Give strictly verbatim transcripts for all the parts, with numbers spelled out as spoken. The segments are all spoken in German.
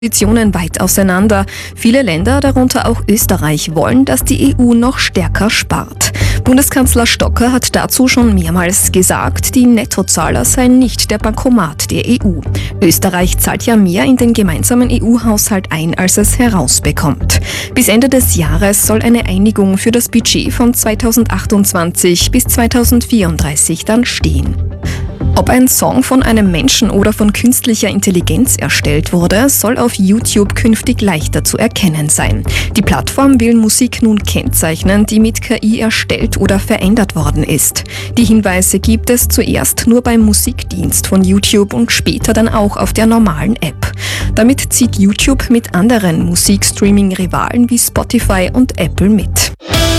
Positionen weit auseinander. Viele Länder, darunter auch Österreich, wollen, dass die E U noch stärker spart. Bundeskanzler Stocker hat dazu schon mehrmals gesagt, die Nettozahler seien nicht der Bankomat der E U. Österreich zahlt ja mehr in den gemeinsamen E U-Haushalt ein, als es herausbekommt. Bis Ende des Jahres soll eine Einigung für das Budget von zweitausendachtundzwanzig bis zweitausendvierunddreißig dann stehen. Ob ein Song von einem Menschen oder von künstlicher Intelligenz erstellt wurde, soll auf YouTube künftig leichter zu erkennen sein. Die Plattform will Musik nun kennzeichnen, die mit K I erstellt oder verändert worden ist. Die Hinweise gibt es zuerst nur beim Musikdienst von YouTube und später dann auch auf der normalen App. Damit zieht YouTube mit anderen Musikstreaming-Rivalen wie Spotify und Apple mit.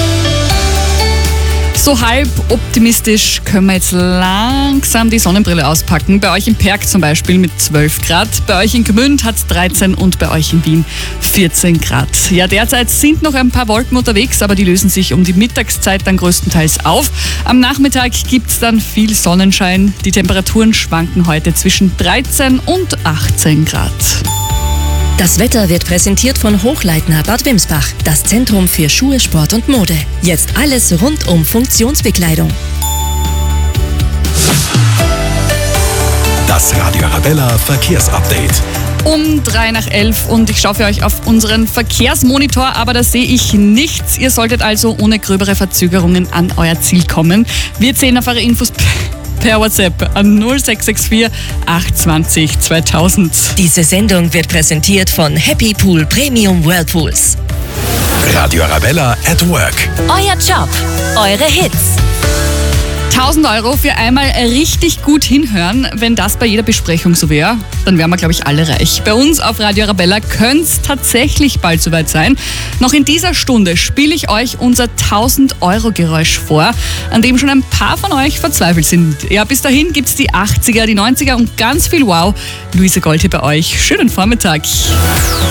So halb optimistisch können wir jetzt langsam die Sonnenbrille auspacken. Bei euch im Perg zum Beispiel mit zwölf Grad, bei euch in Gmünd hat es dreizehn und bei euch in Wien vierzehn Grad. Ja, derzeit sind noch ein paar Wolken unterwegs, aber die lösen sich um die Mittagszeit dann größtenteils auf. Am Nachmittag gibt es dann viel Sonnenschein. Die Temperaturen schwanken heute zwischen dreizehn und achtzehn Grad. Das Wetter wird präsentiert von Hochleitner Bad Wimsbach, das Zentrum für Schuhe, Sport und Mode. Jetzt alles rund um Funktionsbekleidung. Das Radio Arabella Verkehrsupdate. Um drei nach elf und ich schaue für euch auf unseren Verkehrsmonitor, aber da sehe ich nichts. Ihr solltet also ohne gröbere Verzögerungen an euer Ziel kommen. Wir zählen auf eure Infos per WhatsApp an null sechs sechs vier acht zwei null zweitausend. Diese Sendung wird präsentiert von Happy Pool Premium Whirlpools. Radio Arabella at Work. Euer Job, eure Hits. tausend Euro für einmal richtig gut hinhören. Wenn das bei jeder Besprechung so wäre, dann wären wir, glaube ich, alle reich. Bei uns auf Radio Arabella könnte es tatsächlich bald soweit sein. Noch in dieser Stunde spiele ich euch unser tausend Euro Geräusch vor, an dem schon ein paar von euch verzweifelt sind. Ja, bis dahin gibt es die achtziger, die neunziger und ganz viel Wow. Luise Gold hier bei euch. Schönen Vormittag.